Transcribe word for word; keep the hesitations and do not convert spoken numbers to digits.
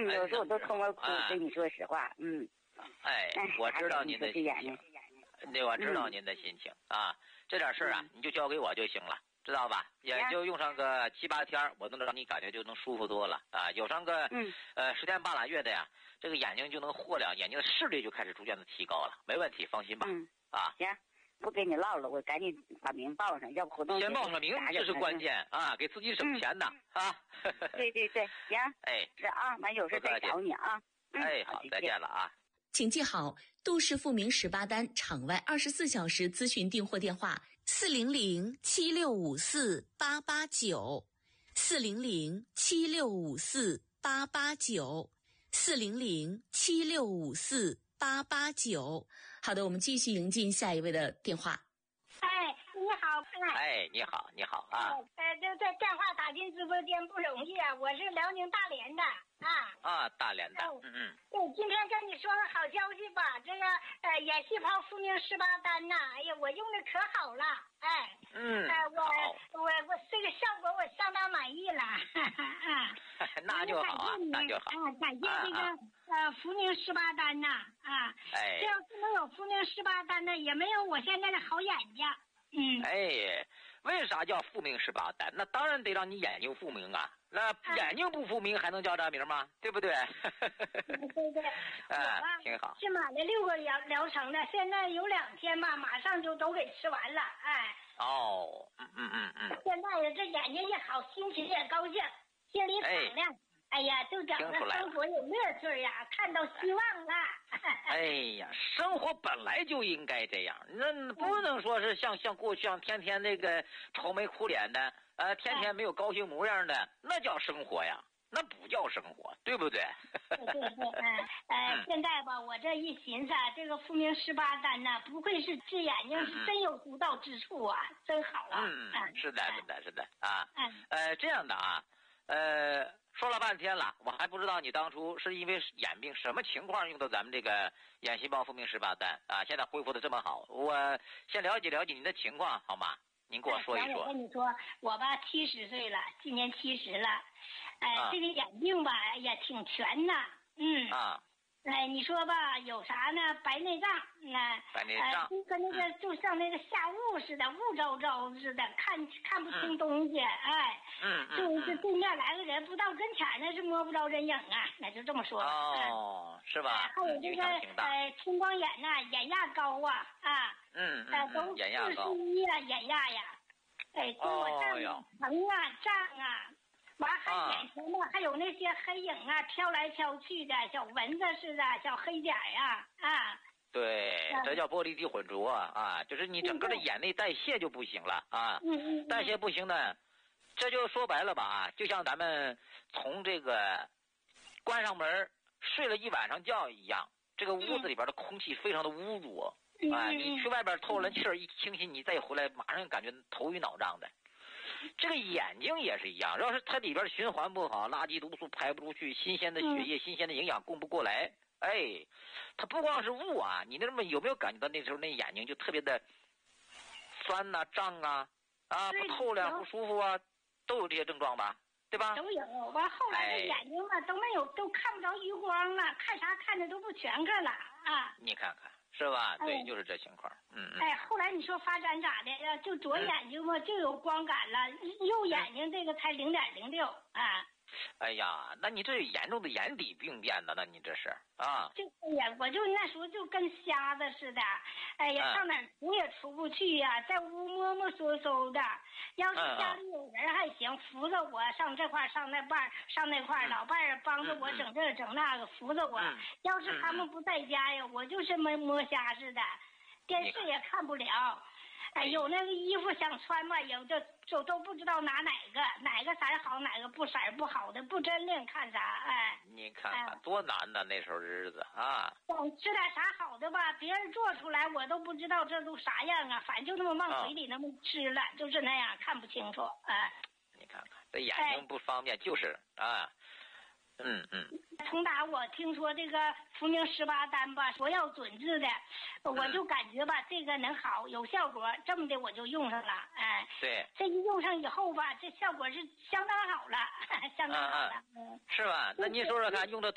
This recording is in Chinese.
嗯，有时候我都通过哭跟你说实话，嗯。 哎，我知道您的心情，对，我知道您的心情啊。这点事儿啊，你就交给我就行了，知道吧？也就用上个七八天，我能让你感觉就能舒服多了啊。有上个呃十天半拉月的呀，这个眼睛就能豁亮，眼睛的视力就开始逐渐的提高了，没问题，放心吧。 嗯啊， 行，不跟你唠了，我赶紧把名报上，要不活动先报上名，这是关键啊，给自己省钱呐啊。 对对对，行， 哎， 是啊，完有事再找你啊。 哎，好，再见了啊。 请记好，杜氏复明十八单场外二十四小时咨询订货电话：四零零七六五四八八九，四零零七六五四八八九，四零零七六五四八八九。好的，我们继续迎进下一位的电话。 哎，你好， 哎，你好，你好啊！ 呃，这这电话打进直播间不容易啊，我是辽宁大连的啊。 啊，大连的，嗯嗯。 对，今天跟你说个好消息吧，这个呃眼细胞复明十八单呐，哎呀，我用的可好了，哎， 嗯， 呃，我我我这个效果我相当满意了，啊， 那就好啊，那就好啊，感谢这个呃复明十八单呐，啊， 哎， 这要是没有复明十八单呢，也没有我现在的好眼睛。嗯， 哎，为啥叫复明十八单？那当然得让你眼睛复明啊！那眼睛不复明还能叫这名吗？对不对？ 对对， 哎，挺好。 是买了六个疗疗程的，现在有两天吧，马上就都给吃完了，哎。 哦，嗯嗯嗯嗯。 现在这眼睛也好，心情也高兴，心里敞亮。哎哎呀，就整个生活有乐趣呀，看到希望了。 哎呀，生活本来就应该这样，那不能说是像像过去像天天那个愁眉苦脸的，呃，天天没有高兴模样的，那叫生活呀，那不叫生活，对不对？ 对对对，嗯，呃，现在吧，我这一寻思，这个复明十八单呢，不愧是治眼睛是真有独到之处啊，真好啊。 嗯，是的，是的，是的啊。嗯，呃，这样的啊，呃。说了半天了，我还不知道你当初是因为眼病什么情况用的咱们这个眼细胞复明十八单啊？现在恢复的这么好，我先了解了解您的情况好吗？您给我说一说。 我跟你说，我吧七十岁了，今年七十了，哎、呃啊，这个眼病吧也挺全呐，嗯啊。 哎，你说吧，有啥呢？白内障，那白内障， 呃，就跟那个、嗯、就像那个下雾似的，雾糟糟似的，看看不清东西，哎， 嗯嗯， 就是对面来个人，不到跟前那是摸不着人影啊，那就这么说。 哦，是吧？ 还有这个呃青光眼呐、啊，眼压高啊，啊， 嗯嗯， 呃，都眼压高， 四十一啊，眼压呀，哎，对我胀疼啊，胀啊。完还眼前呢，还有那些黑影啊，飘来飘去的小蚊子似的，小黑点呀，啊。 对，这叫玻璃体混浊啊，就是你整个的眼内代谢就不行了啊， 嗯嗯， 代谢不行呢，这就说白了吧，就像咱们从这个关上门睡了一晚上觉一样，这个屋子里边的空气非常的污浊啊，你去外边透了气儿一清新，你再回来马上感觉头晕脑胀的。这个眼睛也是一样，要是它里边的循环不好，垃圾毒素排不出去，新鲜的血液、新鲜的营养供不过来，哎，它不光是雾啊，你那么有没有感觉到那时候那眼睛就特别的酸呐、胀啊，啊不透亮、不舒服啊，都有这些症状吧？对吧？ 都有。完后来这眼睛嘛都没有，都看不着余光了，看啥看的都不全个了啊！ 你看看。是吧？对，就是这情况。嗯嗯。 哎，后来你说发展咋的呀？就左眼睛嘛就有光感了，右眼睛这个才零点零六啊。 哎呀，那你这严重的眼底病变呢？那你这是啊？ 就哎呀，我就那时候就跟瞎子似的，哎呀，上哪儿出也出不去呀，在屋摸摸搜搜的。要是家里有人还行，扶着我上这块上那半上那块，老伴儿帮着我整这整那个，扶着我。要是他们不在家呀，我就是摸摸瞎似的，电视也看不了。哎，有那个衣服想穿吧，有就就都不知道拿哪个，哪个色好，哪个不色不好的，不真灵看啥，哎。 你看看多难呐，那时候日子啊。 想吃点啥好的吧，别人做出来我都不知道这都啥样啊，反正就那么往嘴里那么吃了，就是那样看不清楚，哎。 你看看这眼睛不方便，就是啊。嗯嗯， 从打我听说这个复明十八单吧，说要准治的，我就感觉吧，这个能好有效果，这么的我就用上了，哎， 对， 这一用上以后吧，这效果是相当好了，相当好了， 嗯，是吧？那您说说看，用的。